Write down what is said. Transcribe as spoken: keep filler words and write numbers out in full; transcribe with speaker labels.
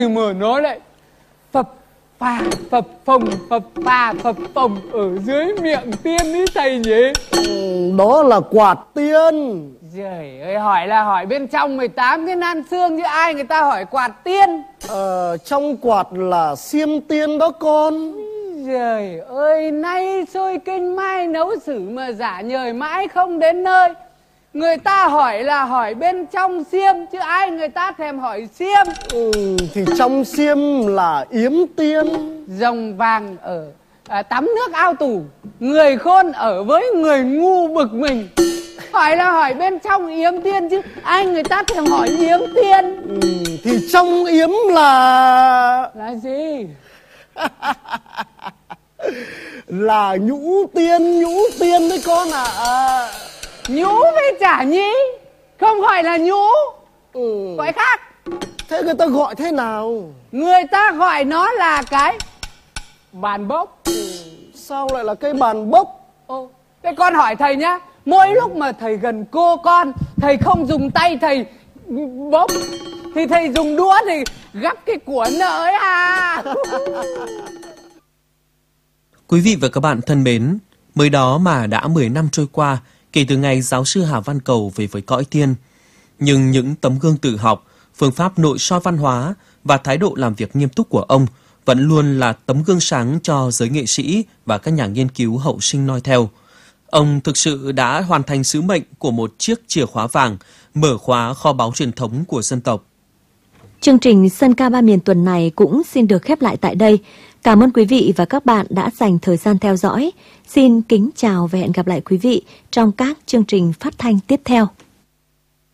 Speaker 1: mà nó lại phập phà phập phồng phập phà phập phồng ở dưới miệng tiên ấy thầy nhỉ?
Speaker 2: Ừ, đó là quạt tiên.
Speaker 1: Trời ơi, hỏi là hỏi bên trong mười tám cái nan xương chứ ai người ta hỏi quạt tiên.
Speaker 2: Ờ, trong quạt là xiêm tiên đó con.
Speaker 1: Trời ơi, nay sôi kinh mai nấu sử mà giả nhời mãi không đến nơi. Người ta hỏi là hỏi bên trong xiêm chứ ai người ta thèm hỏi xiêm.
Speaker 2: Ừ, thì trong xiêm là yếm tiên.
Speaker 1: Rồng vàng ở à, tắm nước ao tù, người khôn ở với người ngu bực mình. Hỏi là hỏi bên trong yếm tiên chứ ai người ta thèm hỏi yếm tiên.
Speaker 2: Ừ, thì trong yếm là...
Speaker 1: Là gì?
Speaker 2: Là nhũ tiên, nhũ tiên đấy con ạ. À.
Speaker 1: Nhũ với chả nhí, không gọi là nhũ.
Speaker 2: Ừ.
Speaker 1: Gọi khác.
Speaker 2: Thế người ta gọi thế nào?
Speaker 1: Người ta gọi nó là cái bàn bốc.
Speaker 2: Ừ. Sao lại là cây bàn bốc?
Speaker 1: Ô, thế con hỏi thầy nhá, mỗi lúc mà thầy gần cô con, thầy không dùng tay thầy bốc thì thầy dùng đũa thì gắp cái cuốn ấy à.
Speaker 3: Quý vị và các bạn thân mến, mới đó mà đã mười năm trôi qua kể từ ngày giáo sư Hà Văn Cầu về với cõi tiên. Nhưng những tấm gương tự học, phương pháp nội soi văn hóa và thái độ làm việc nghiêm túc của ông vẫn luôn là tấm gương sáng cho giới nghệ sĩ và các nhà nghiên cứu hậu sinh noi theo. Ông thực sự đã hoàn thành sứ mệnh của một chiếc chìa khóa vàng, mở khóa kho báu truyền thống của dân tộc.
Speaker 4: Chương trình Sân ca ba miền tuần này cũng xin được khép lại tại đây. Cảm ơn quý vị và các bạn đã dành thời gian theo dõi. Xin kính chào và hẹn gặp lại quý vị trong các chương trình phát thanh tiếp theo.